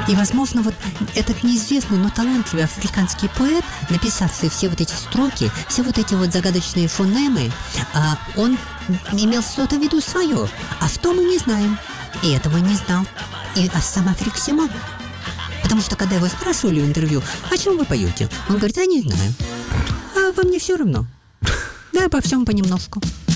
И, возможно, вот этот неизвестный, но талантливый африканский поэт, написавший все вот эти строки, все вот эти вот загадочные фонемы, он имел что-то в виду свое, а что мы не знаем. И этого не знал. И сам Африк Симон. Потому что, когда его спрашивали в интервью, о чем вы поете, он говорит, я не знаю. А вам не все равно? Да, обо всем понемножку.